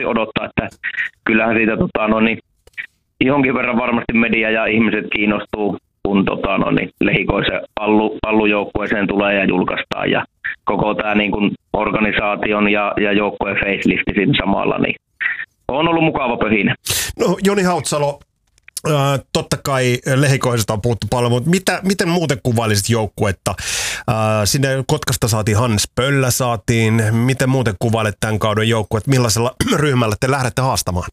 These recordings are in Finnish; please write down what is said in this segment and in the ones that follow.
kovasti odottaa, että kyllähän siitä jonkin verran varmasti media ja ihmiset kiinnostuu, kun Lehikoisen pallujoukkueeseen tulee ja julkaistaan ja koko tämä niin kuin organisaation ja joukkueen facelifti siinä samalla, niin on ollut mukava pöhinä. No Joni Hautsalo, totta kai Lehikoisesta on puhuttu paljon, mutta miten muuten kuvailisit joukkuetta? Sinne Kotkasta saatiin Hannes Pöllä, miten muuten kuvailet tämän kauden joukkuetta? Millaisella ryhmällä te lähdette haastamaan?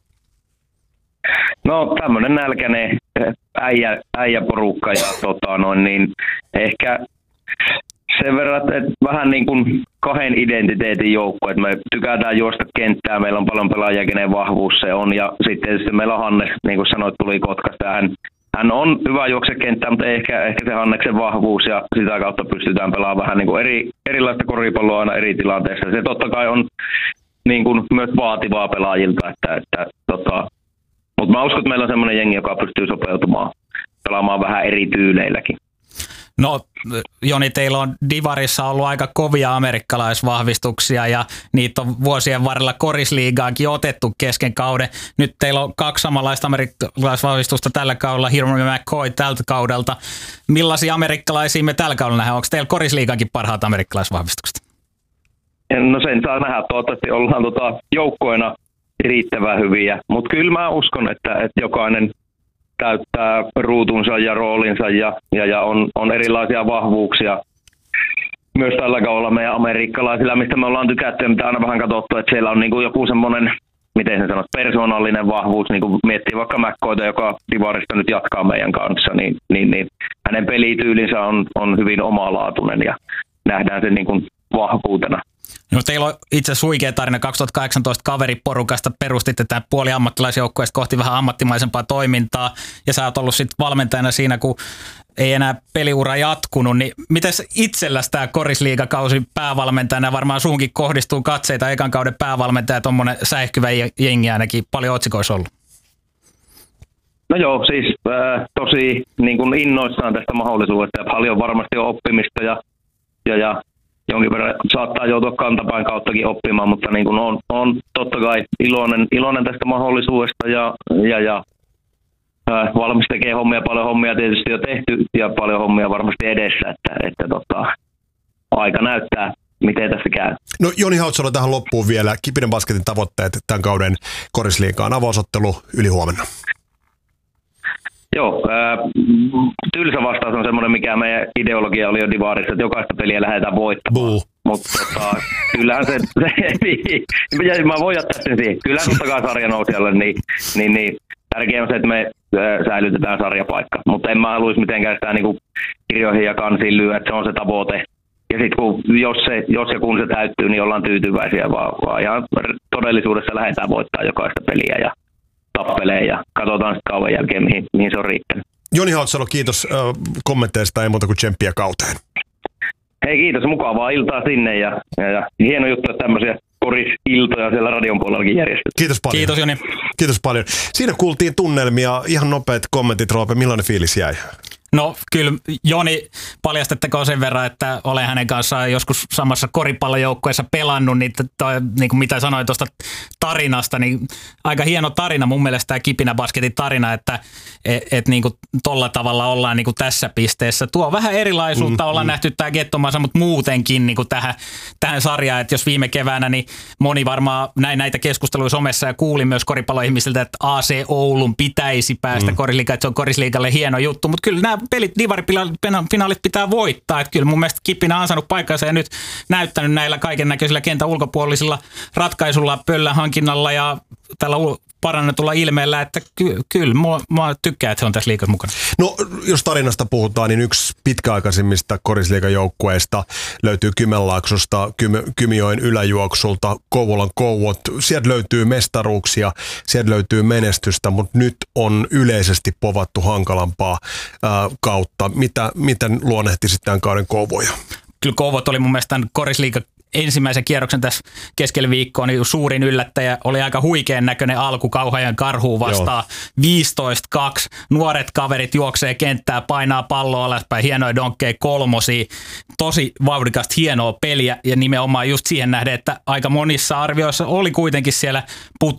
No tämmöinen nälkäinen äijäporukka ja niin ehkä sen verran, että vähän niin kuin kahden identiteetin joukko, että me tykätään juosta kenttää, meillä on paljon pelaajia, kenen vahvuus se on, ja sitten tietysti meillä on Hannes, niin kuin sanoit, tuli Kotkasta, ja hän on hyvä juoksekenttä, mutta ehkä se Hanneksen vahvuus, ja sitä kautta pystytään pelaamaan vähän niin kuin erilaista koripalloa aina eri tilanteissa. Se totta kai on niin kuin myös vaativaa pelaajilta, mutta mä uskon, että meillä on semmoinen jengi, joka pystyy sopeutumaan, pelaamaan vähän eri tyyleilläkin. No Joni, teillä on Divarissa ollut aika kovia amerikkalaisvahvistuksia ja niitä on vuosien varrella korisliigaankin otettu kesken kauden. Nyt teillä on 2 samanlaista amerikkalaisvahvistusta tällä kaudella, Hirmu ja McCoy tältä kaudelta. Millaisia amerikkalaisia me tällä kaudella nähdään? Onko teillä korisliigaankin parhaat amerikkalaisvahvistukset? No sen saa nähdä. Toivottavasti ollaan joukkoina riittävän hyviä, mutta kyllä mä uskon, että jokainen täyttää ruutunsa ja roolinsa ja on erilaisia vahvuuksia. Myös tällä kaudella meidän amerikkalaisilla, mistä me ollaan tykätty ja mitä aina vähän katsottu, että siellä on niinku joku semmoinen, miten se sanoo, persoonallinen vahvuus, niin kuin miettii vaikka McCoyta, joka Divarista nyt jatkaa meidän kanssa, niin hänen pelityylinsä on hyvin omalaatuinen ja nähdään sen niin kuin vahvuutena. No, teillä on itse asiassa huikea tarina 2018 kaveriporukasta, perustitte tämän puoliammattilaisjoukkueesta kohti vähän ammattimaisempaa toimintaa ja sä oot ollut sitten valmentajana siinä, kun ei enää peliura jatkunut, niin mites itselläsi tämä korisliigakausi päävalmentajana, varmaan suunkin kohdistuu katseita ekan kauden päävalmentaja, tommonen säihkyvä jengi ainakin, paljon otsikoissa ollut? No joo, siis tosi niin kuin innoissaan tästä mahdollisuudesta ja paljon varmasti on oppimista ja jonkin verran saattaa joutua kantapäin kauttakin oppimaan, mutta niin kuin on totta kai iloinen tästä mahdollisuudesta ja valmis tekee hommia, paljon hommia tietysti jo tehty ja paljon hommia varmasti edessä, että aika näyttää, miten tässä käy. No Joni Hautsalo tähän loppuun vielä. Kipinen Basketin tavoitteet tämän kauden korisliigaan, avausottelu ylihuomenna. Joo, tylsä vastaus on semmoinen, mikä meidän ideologia oli jo Divarissa, että jokaista peliä lähdetään voittamaan. Mutta kyllähän se mä voin jättää sen siihen. Kyllähän totta kai sarjanousijalle, niin tärkeää on se, että me säilytetään sarjapaikka. Mutta en mä haluaisi mitenkään sitä niin kuin kirjoihin ja kansiin lyödä, että se on se tavoite. Ja sitten jos ja kun se täyttyy, niin ollaan tyytyväisiä, vaan ihan todellisuudessa lähdetään voittaa jokaista peliä ja tappelee ja katsotaan sitten kauan jälkeen, mihin se on riittänyt. Joni Hautsalo, kiitos kommenteista, ei muuta kuin tsemppiä kauteen. Hei, kiitos, mukavaa iltaa sinne ja hieno juttu, että tämmöisiä korisiltoja siellä radion puolellakin järjestetään. Kiitos paljon. Kiitos Joni. Kiitos paljon. Siinä kuultiin tunnelmia, ihan nopeat kommentit, Roope, millainen fiilis jäi? No kyllä Joni, paljastettakoon sen verran, että olen hänen kanssaan joskus samassa koripallojoukkueessa pelannut, niin kuin mitä sanoin tuosta tarinasta, niin aika hieno tarina mun mielestä tämä Kipinä Basketin tarina, että niin kuin tolla tavalla ollaan niin kuin tässä pisteessä. Tuo vähän erilaisuutta, ollaan nähty tämä Gettomassa, mutta muutenkin niin kuin tähän sarjaan, että jos viime keväänä, niin moni varmaan näitä keskusteluja somessa ja kuuli myös koripalloihmisiltä, että AC Oulun pitäisi päästä korisliigaan, että se on korisliigalle hieno juttu, mutta kyllä nämä pelit, divarifinaalit pitää voittaa. Että kyllä mun mielestä Kipinä on saanut paikkansa ja nyt näyttänyt näillä kaiken näköisillä kentän ulkopuolisilla ratkaisulla, pöllän hankinnalla ja tällä parannetulla ilmeellä, että kyllä mä tykkään, että se on tässä liigassa mukana. No jos tarinasta puhutaan, niin yksi pitkäaikaisimmista korisliigajoukkueista löytyy Kymenlaaksosta, Kymijoen yläjuoksulta, Kouvolan Kouvot. Sieltä löytyy mestaruuksia, sieltä löytyy menestystä, mutta nyt on yleisesti povattu hankalampaa kautta. Miten luonnehtisit tämän kauden Kouvoja? Kyllä Kouvot oli mun mielestä tämän korisliigan ensimmäisen kierroksen tässä keskellä viikkoa, niin suurin yllättäjä oli aika huikean näköinen alku Kauhajan Karhuun vastaan. 15-2, nuoret kaverit juoksee kenttää, painaa palloa alaspäin, hienoja donkkeja, kolmosia, tosi vauhdikasta, hienoa peliä ja nimenomaan just siihen nähden, että aika monissa arvioissa oli kuitenkin siellä